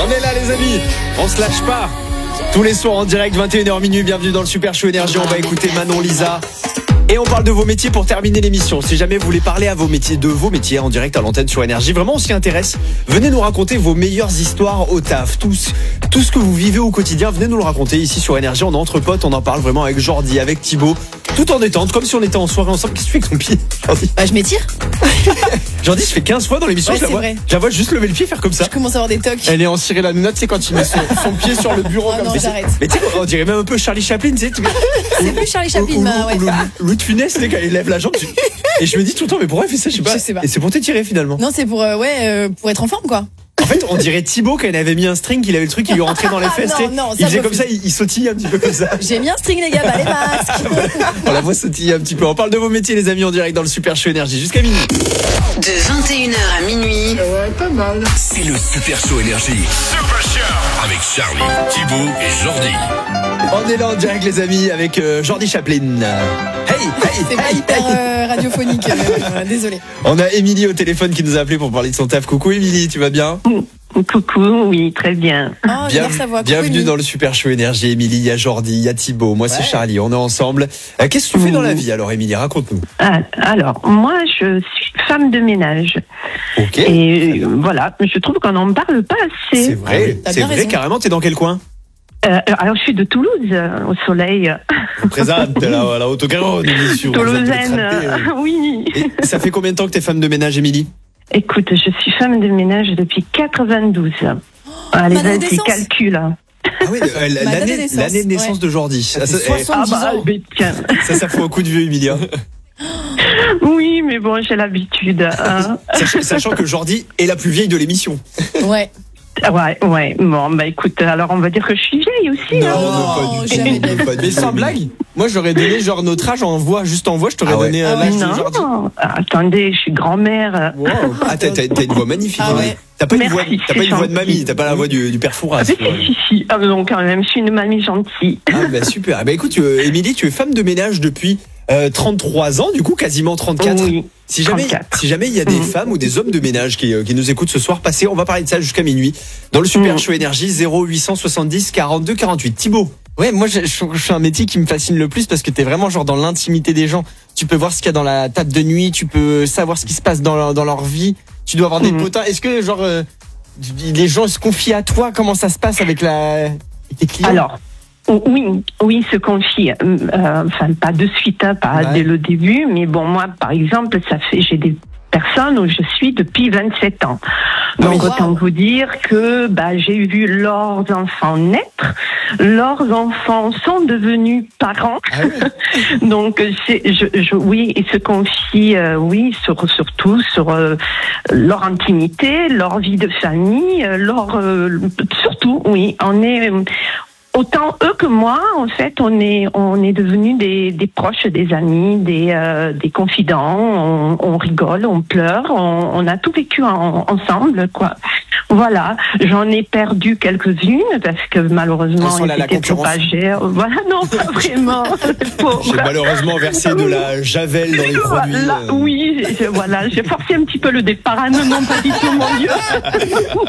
On est là les amis, on se lâche pas. Tous les soirs en direct, 21h minuit, bienvenue dans le Super Show Énergie. On va écouter Manon Lisa. Et on parle de vos métiers pour terminer l'émission. Si jamais vous voulez parler de vos métiers en direct à l'antenne sur Énergie, vraiment on s'y intéresse. Venez nous raconter vos meilleures histoires au taf. Tout ce que vous vivez au quotidien, venez nous le raconter ici sur Énergie. On est entre potes, on en parle vraiment avec Jordi, avec Thibaut. Tout en détente, comme si on était en soirée ensemble. Qu'est-ce que tu fais avec ton pied, Jordi? Bah je m'étire. Jordi, je fais 15 fois dans l'émission, Ouais, je la vois juste lever le pied faire comme ça. Je commence à avoir des tocs. Elle est en Cyril Hanouna, tu sais, quand il met son pied sur le bureau Ah comme non, ça. j'arrête. Mais tu sais, on dirait même un peu Charlie Chaplin, tu sais. C'est plus Charlie Chaplin, Ou ouais. Louis de Funès, tu sais, quand il lève la jambe. Et je me dis tout le temps, mais pourquoi il fait ça? Je sais pas. pas. Et c'est pour t'étirer finalement. Non, c'est pour être en forme, quoi. En fait, on dirait Thibaut quand il avait mis un string, qu'il avait le truc qui lui rentrait dans les fesses. Non, tu sais. non, ça Il faisait me comme ça, il sautille un petit peu comme ça. J'ai mis un string, les gars, bah les masques. On la voit sautiller un petit peu. On parle de vos métiers, les amis, en direct dans le Super Show Énergie jusqu'à minuit. De 21h à minuit. Ouais, pas mal. C'est le Super Show Énergie. Super Show avec Charlie, Thibaut et Jordi. On est là en direct, les amis, avec Jordi Chaplin. Hey, C'est pas hyper radiophonique, désolé. On a Émilie au téléphone qui nous a appelé pour parler de son taf. Coucou Émilie, tu vas bien? Coucou, oui, très bien. Oh, j'adore sa voix. Bienvenue dans le Super Show Énergie, Émilie. Il y a Jordi, il y a Thibaut, moi c'est Charlie, on est ensemble. Qu'est-ce que tu fais dans la vie alors, Émilie? Raconte-nous. Alors, moi, je suis femme de ménage. Ok. Et voilà, je trouve qu'on n'en parle pas assez. C'est vrai, T'as c'est bien vrai, raison. carrément. T'es dans quel coin? Alors, je suis de Toulouse, au soleil. Présente, la Haute-Garonne, émission. Toulousaine, oui. Et ça fait combien de temps que t'es femme de ménage, Émilie? Écoute, je suis femme de ménage depuis 92. Allez, ma date de vas-y, naissance. calcule. Ah oui, l'année de naissance de Jordi. Ça, fait 70 ans. mais tiens. ça fout un coup de vieux, Émilie. Hein. Oui, mais bon, j'ai l'habitude. Hein. Sachant que Jordi est la plus vieille de l'émission. Ouais. Ouais. Bon, bah écoute, alors on va dire que je suis vieille aussi. Non, hein. pas du tout. jamais de la vie. Pas du Mais tout, sans Émilie. blague, moi j'aurais donné genre notre âge en voix, juste en voix, je t'aurais Ah ouais. donné Ah l'âge ouais. de Jordi. Non, attendez, je suis grand-mère. Wow. Ah, t'as une voix magnifique. Ah Émilie. ouais. T'as pas une Merci, voix de gentil. mamie, t'as pas la voix du père Fouras. Si. Ah, non, quand même, je suis une mamie gentille. Ah bah super. Bah écoute, Émilie, tu es femme de ménage depuis 33 ans, du coup quasiment 34. Oui, Si jamais 34. il y a des femmes ou des hommes de ménage qui nous écoutent ce soir, passez, on va parler de ça jusqu'à minuit dans le Super Show Énergie 0870 42 48. Thibaut. Ouais, moi je suis un métier qui me fascine le plus parce que t'es vraiment genre dans l'intimité des gens. Tu peux voir ce qu'il y a dans la table de nuit, tu peux savoir ce qui se passe dans leur vie. Tu dois avoir des potins. Est-ce que genre les gens se confient à toi? Comment ça se passe avec tes clients? Alors, oui, se confie. Enfin, pas de suite, hein, pas Ouais. dès le début, mais bon, moi, par exemple, j'ai des personnes où je suis depuis 27 ans. Donc, oui. autant vous dire que j'ai vu leurs enfants naître, leurs enfants sont devenus parents. Ah oui. Donc, oui, ils se confient, surtout sur leur intimité, leur vie de famille, surtout, oui, on est. Autant eux que moi, en fait, on est devenus des proches, des amis, des confidents. On rigole, on pleure, on a tout vécu ensemble, quoi. Voilà, j'en ai perdu quelques-unes parce que malheureusement Elles sont là, ils la étaient concurrence. propagées. Voilà, non, pas vraiment. J'ai malheureusement versé de la javel dans les produits. Voilà, oui, j'ai forcé un petit peu le départ. Ah non, pas du tout, mon Dieu.